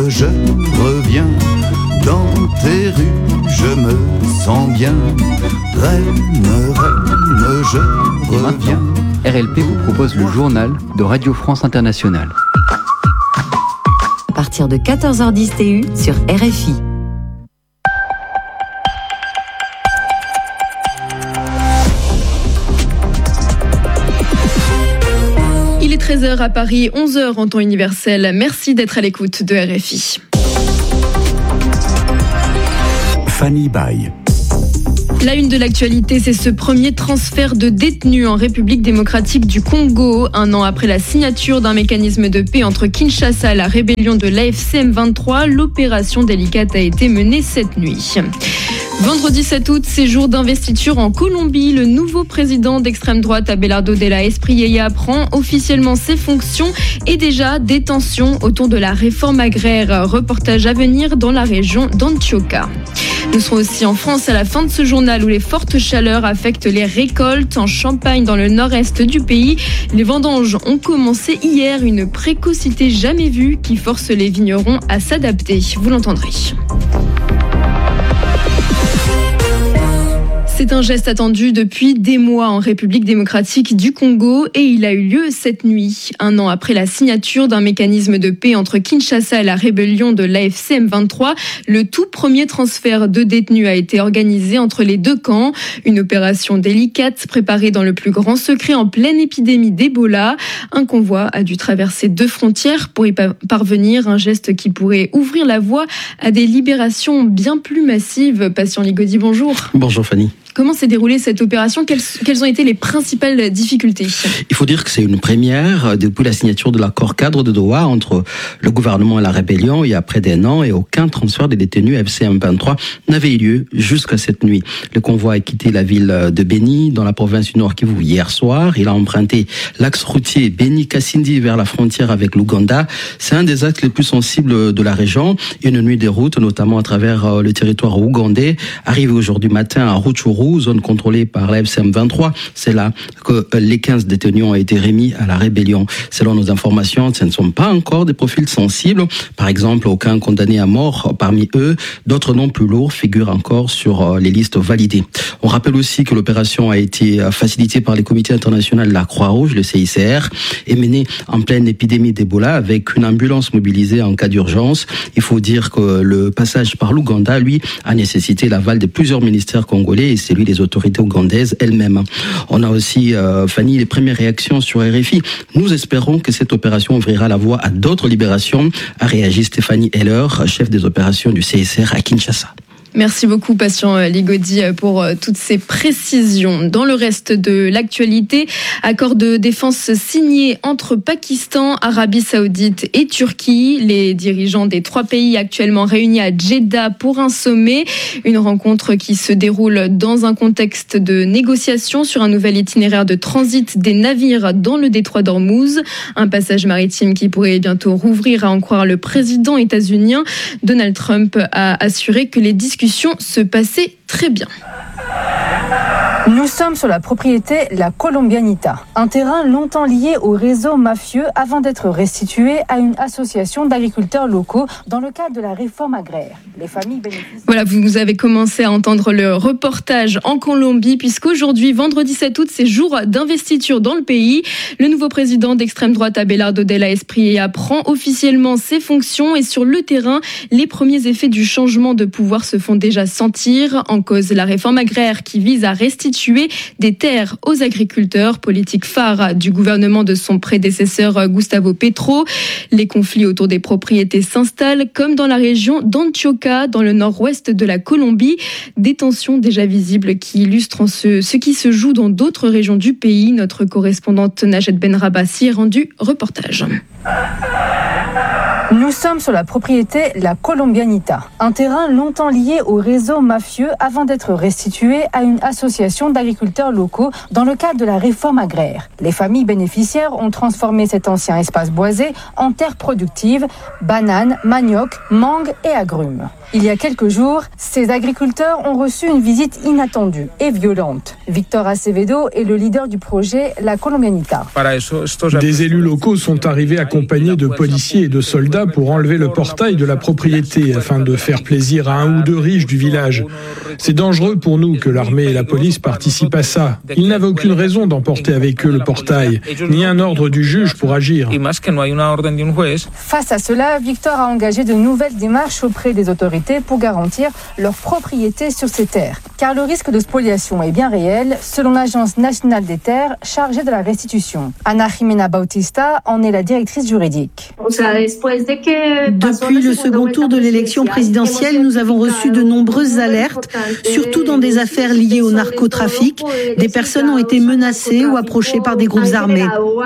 je reviens dans tes rues, je me sens bien. Reine, reine, je reviens. RLP vous propose le journal de Radio France Internationale. À partir de 14h10 TU sur RFI. Il est 13h à Paris, 11h en temps universel. Merci d'être à l'écoute de RFI. Fanny Baye. La une de l'actualité, c'est ce premier transfert de détenus en République démocratique du Congo. Un an après la signature d'un mécanisme de paix entre Kinshasa et la rébellion de l'AFC M23, l'opération délicate a été menée cette nuit. Vendredi 7 août, c'est jour d'investiture en Colombie. Le nouveau président d'extrême droite, Abelardo de la Espriella, prend officiellement ses fonctions et déjà des tensions autour de la réforme agraire. Reportage à venir dans la région d'Antioquia. Nous serons aussi en France à la fin de ce journal où les fortes chaleurs affectent les récoltes. En Champagne, dans le nord-est du pays, les vendanges ont commencé hier. Une précocité jamais vue qui force les vignerons à s'adapter. Vous l'entendrez. C'est un geste attendu depuis des mois en République démocratique du Congo et il a eu lieu cette nuit. Un an après la signature d'un mécanisme de paix entre Kinshasa et la rébellion de l'AFC M23, le tout premier transfert de détenus a été organisé entre les deux camps. Une opération délicate préparée dans le plus grand secret en pleine épidémie d'Ebola. Un convoi a dû traverser 2 frontières pour y parvenir, un geste qui pourrait ouvrir la voie à des libérations bien plus massives. Patient Ligodi, bonjour. Bonjour Fanny. Comment s'est déroulée cette opération ? Quelles ont été les principales difficultés ? Il faut dire que c'est une première depuis la signature de l'accord cadre de Doha entre le gouvernement et la rébellion il y a près d'1 an et aucun transfert des détenus FCM23 n'avait eu lieu jusqu'à cette nuit. Le convoi a quitté la ville de Beni dans la province du Nord Kivu hier soir. Il a emprunté l'axe routier Beni-Kasindi vers la frontière avec l'Ouganda. C'est un des axes les plus sensibles de la région. Une nuit de route, notamment à travers le territoire ougandais, arrivé aujourd'hui matin à Rutshuru, zone contrôlée par la FCM23. C'est là que les 15 détenus ont été remis à la rébellion. Selon nos informations, ce ne sont pas encore des profils sensibles. Par exemple, aucun condamné à mort parmi eux. D'autres noms plus lourds figurent encore sur les listes validées. On rappelle aussi que l'opération a été facilitée par les comités internationaux de la Croix-Rouge, le CICR, et menée en pleine épidémie d'Ebola avec une ambulance mobilisée en cas d'urgence. Il faut dire que le passage par l'Ouganda, lui, a nécessité l'aval de plusieurs ministères congolais et celui des autorités ougandaises elles-mêmes. On a aussi, Fanny, les premières réactions sur RFI. Nous espérons que cette opération ouvrira la voie à d'autres libérations, a réagi Stéphanie Heller, chef des opérations du CICR à Kinshasa. Merci beaucoup, Patient Ligodi, pour toutes ces précisions. Dans le reste de l'actualité, accord de défense signé entre Pakistan, Arabie Saoudite et Turquie. Les dirigeants des 3 pays actuellement réunis à Jeddah pour un sommet. Une rencontre qui se déroule dans un contexte de négociation sur un nouvel itinéraire de transit des navires dans le détroit d'Ormuz. Un passage maritime qui pourrait bientôt rouvrir, à en croire le président états-unien. Donald Trump a assuré que les discussions se passaient très bien. Nous sommes sur la propriété La Colombianita, un terrain longtemps lié au réseau mafieux avant d'être restitué à une association d'agriculteurs locaux dans le cadre de la réforme agraire. Les familles bénéficient... Voilà, vous avez commencé à entendre le reportage en Colombie, puisqu'aujourd'hui, vendredi 7 août, c'est jour d'investiture dans le pays. Le nouveau président d'extrême droite, Abelardo de la Espriella, prend officiellement ses fonctions et sur le terrain, les premiers effets du changement de pouvoir se font déjà sentir. En cause, la réforme agraire qui vise à restituer des terres aux agriculteurs, politique phare du gouvernement de son prédécesseur Gustavo Petro. Les conflits autour des propriétés s'installent, comme dans la région d'Antioquia, dans le nord-ouest de la Colombie. Des tensions déjà visibles qui illustrent ce qui se joue dans d'autres régions du pays. Notre correspondante Najed Benrabassi a rendu reportage. Nous sommes sur la propriété La Colombianita, un terrain longtemps lié au réseau mafieux avant d'être restitué à une association d'agriculteurs locaux dans le cadre de la réforme agraire. Les familles bénéficiaires ont transformé cet ancien espace boisé en terre productive, bananes, manioc, mangue et agrumes. Il y a quelques jours, ces agriculteurs ont reçu une visite inattendue et violente. Victor Acevedo est le leader du projet La Colombianita. Des élus locaux sont arrivés à accompagnés de policiers et de soldats pour enlever le portail de la propriété afin de faire plaisir à un ou deux riches du village. C'est dangereux pour nous que l'armée et la police participent à ça. Ils n'avaient aucune raison d'emporter avec eux le portail, ni un ordre du juge pour agir. Face à cela, Victor a engagé de nouvelles démarches auprès des autorités pour garantir leur propriété sur ces terres. Car le risque de spoliation est bien réel, selon l'Agence nationale des terres chargée de la restitution. Ana Jimena Bautista en est la directrice juridique. Depuis le second tour de l'élection présidentielle, nous avons reçu de nombreuses alertes, surtout dans des affaires liées au narcotrafic. Des personnes ont été menacées ou approchées par des groupes armés.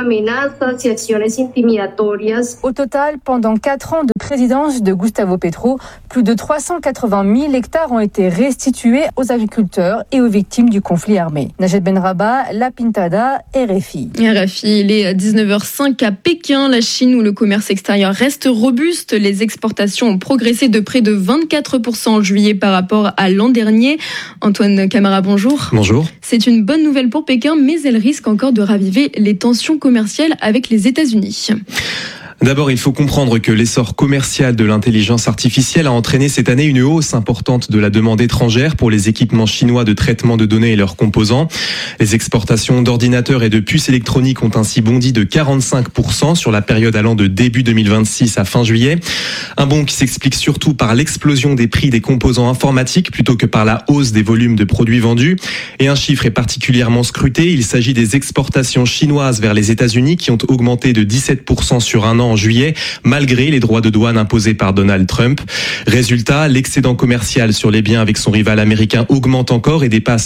Au total, pendant 4 ans de présidence de Gustavo Petro, plus de 380 000 hectares ont été restitués aux agriculteurs et aux victimes du conflit armé. Najed Benraba, La Pintada, RFI. RFI, il est 19h05 à Pékin, la Chine où le commerce extérieur reste robuste. Les exportations ont progressé de près de 24% en juillet par rapport à l'an dernier. Antoine Camara, bonjour. Bonjour. C'est une bonne nouvelle pour Pékin, mais elle risque encore de raviver les tensions commerciales avec les États-Unis. D'abord, il faut comprendre que l'essor commercial de l'intelligence artificielle a entraîné cette année une hausse importante de la demande étrangère pour les équipements chinois de traitement de données et leurs composants. Les exportations d'ordinateurs et de puces électroniques ont ainsi bondi de 45% sur la période allant de début 2026 à fin juillet. Un bond qui s'explique surtout par l'explosion des prix des composants informatiques plutôt que par la hausse des volumes de produits vendus. Et un chiffre est particulièrement scruté. Il s'agit des exportations chinoises vers les États-Unis qui ont augmenté de 17% sur un an en juillet, malgré les droits de douane imposés par Donald Trump. Résultat, l'excédent commercial sur les biens avec son rival américain augmente encore et dépasse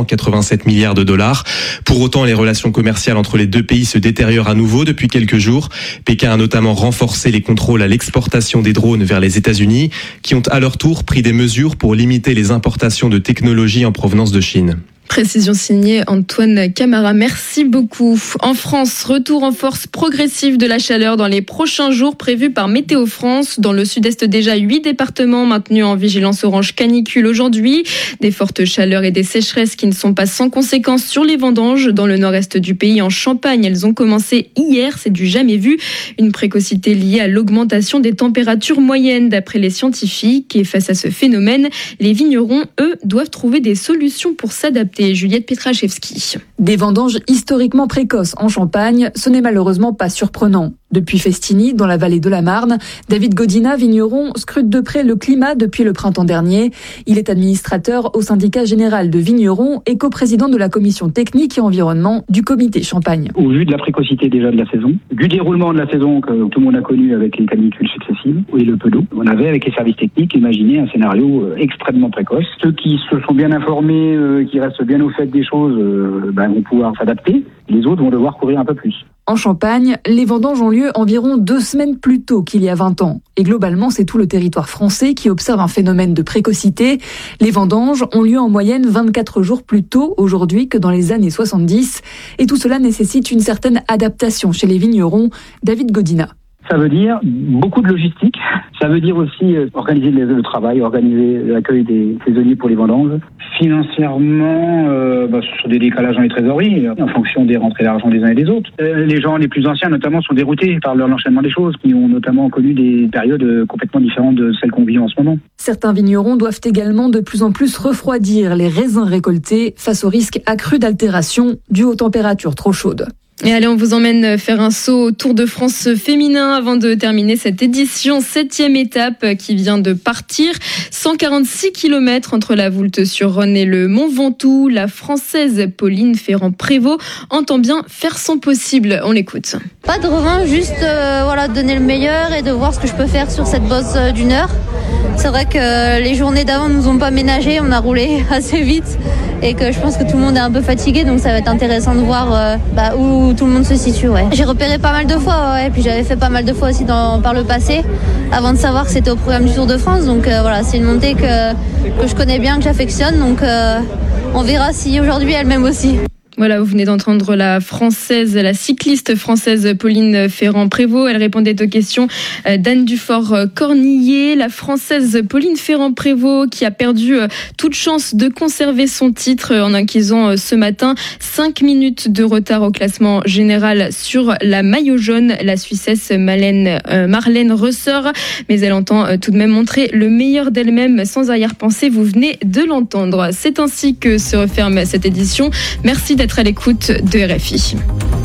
687 milliards de dollars. Pour autant, les relations commerciales entre les deux pays se détériorent à nouveau depuis quelques jours. Pékin a notamment renforcé les contrôles à l'exportation des drones vers les États-Unis, qui ont à leur tour pris des mesures pour limiter les importations de technologies en provenance de Chine. Précision signée Antoine Camara. Merci beaucoup. En France, retour en force progressive de la chaleur dans les prochains jours prévus par Météo France. Dans le sud-est, déjà 8 départements maintenus en vigilance orange canicule aujourd'hui. Des fortes chaleurs et des sécheresses qui ne sont pas sans conséquences sur les vendanges. Dans le nord-est du pays, en Champagne, elles ont commencé hier. C'est du jamais vu. Une précocité liée à l'augmentation des températures moyennes d'après les scientifiques. Et face à ce phénomène, les vignerons, eux, doivent trouver des solutions pour s'adapter. Juliette Petraszewski. Des vendanges historiquement précoces en Champagne, ce n'est malheureusement pas surprenant. Depuis Festini, dans la vallée de la Marne, David Godina, vigneron, scrute de près le climat depuis le printemps dernier. Il est administrateur au syndicat général de vignerons et coprésident de la commission technique et environnement du comité Champagne. Au vu de la précocité déjà de la saison, du déroulement de la saison que tout le monde a connu avec les canicules successives et le peu d'eau, on avait avec les services techniques imaginé un scénario extrêmement précoce. Ceux qui se sont bien informés, qui restent bien au fait des choses, vont pouvoir s'adapter. Les autres vont devoir courir un peu plus. En Champagne, les vendanges ont lieu environ 2 semaines plus tôt qu'il y a 20 ans. Et globalement, c'est tout le territoire français qui observe un phénomène de précocité. Les vendanges ont lieu en moyenne 24 jours plus tôt aujourd'hui que dans les années 70. Et tout cela nécessite une certaine adaptation chez les vignerons. David Godina. Ça veut dire beaucoup de logistique. Ça veut dire aussi organiser le travail, organiser l'accueil des saisonniers pour les vendanges. Financièrement, sur des décalages dans les trésoreries, en fonction des rentrées d'argent des uns et des autres. Les gens les plus anciens, notamment, sont déroutés par l'enchaînement des choses, qui ont notamment connu des périodes complètement différentes de celles qu'on vit en ce moment. Certains vignerons doivent également de plus en plus refroidir les raisins récoltés face au risque accru d'altération dû aux températures trop chaudes. Et allez, on vous emmène faire un saut au Tour de France féminin avant de terminer cette édition. 7e étape qui vient de partir. 146 km entre la Voulte-sur-Rhône et le Mont Ventoux. La Française Pauline Ferrand-Prévot entend bien faire son possible. On l'écoute. Pas de revanche, juste donner le meilleur et de voir ce que je peux faire sur cette bosse d'une heure. C'est vrai que les journées d'avant ne nous ont pas ménagé, on a roulé assez vite et que je pense que tout le monde est un peu fatigué, donc ça va être intéressant de voir où tout le monde se situe. Ouais. J'ai repéré pas mal de fois, et puis j'avais fait pas mal de fois aussi par le passé avant de savoir que c'était au programme du Tour de France, donc c'est une montée que je connais bien, que j'affectionne, donc on verra si aujourd'hui elle m'aime aussi. Voilà, vous venez d'entendre la cycliste française Pauline Ferrand-Prévot. Elle répondait aux questions d'Anne Dufort-Cornillet. La française Pauline Ferrand-Prévot qui a perdu toute chance de conserver son titre en acquisant ce matin 5 minutes de retard au classement général sur la maillot jaune, la Suissesse Marlène Rösser. Mais elle entend tout de même montrer le meilleur d'elle-même sans arrière-pensée. Vous venez de l'entendre. C'est ainsi que se referme cette édition. Merci d'être à l'écoute de RFI.